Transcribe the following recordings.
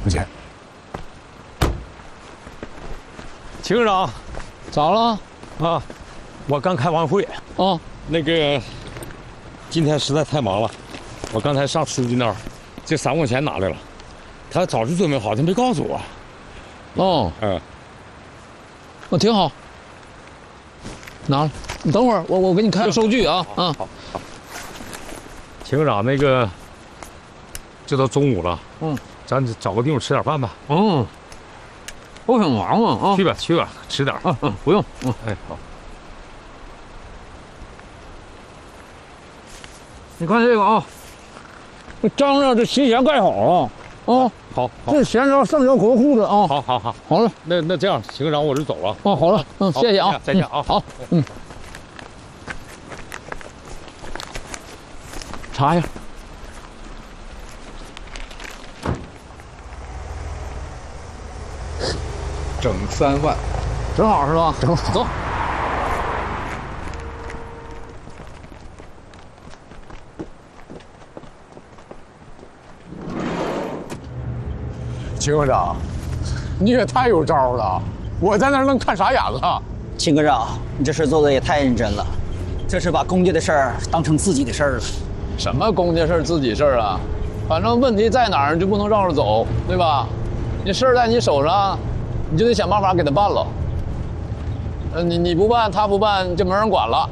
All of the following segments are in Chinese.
不见。 警长， 咋了？ 啊，我刚开完会。 啊， 那个，今天实在太忙了，我刚才上书记那儿，这3块钱拿来了，他早就准备好，他没告诉我。 哦，那挺好。拿了，你等会儿，我给你开个收据啊。 好。警长，那个，这都中午了，咱找个地方吃点饭吧。 我挺忙啊。 去吧，吃点。 不用。 哎，好。 你看这个啊，这章上这新鞋盖好了啊。 好， 这闲着剩下口裤子啊。好了， 那这样，警长我就走了。 好了，谢谢啊， 再见啊。 好，查一下。 整3万， 正好是吧？正好，走。 秦科长，你也太有招了！我在那儿愣看傻眼了。 秦科长，你这事做的也太认真了，这是把公家的事儿当成自己的事儿了。 什么公家事儿、自己事儿啊？反正问题在哪儿就不能绕着走，对吧？你事儿在你手上，你就得想办法给他办了。你不办，他不办，就没人管了。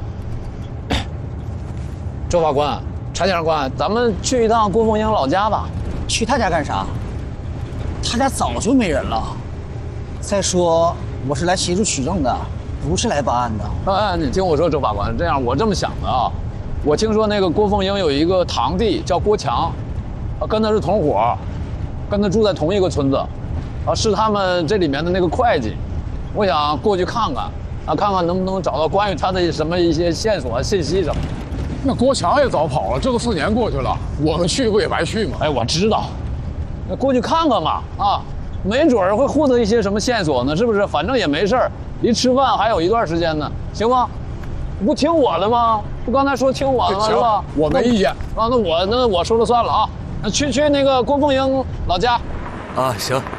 周法官、查检察官，咱们去一趟郭凤英老家吧。 去他家干啥？他家早就没人了。再说，我是来协助取证的，不是来办案的。 哎，你听我说，周法官，这样我这么想的啊。我听说那个郭凤英有一个堂弟叫郭强，跟他是同伙，跟他住在同一个村子，是他们这里面的那个会计。我想过去看看，看看能不能找到关于他的什么一些线索、信息什么。 那郭强也早跑了，这都4年过去了，我们去不也白去吗？ 哎，我知道，那过去看看嘛，没准儿会获得一些什么线索呢，是不是？反正也没事儿，离吃饭还有一段时间呢，行吗？不听我的吗？不刚才说听我的吗？是吧？ 我没意见。 那我说了算了啊。那去那个郭凤英老家。 行。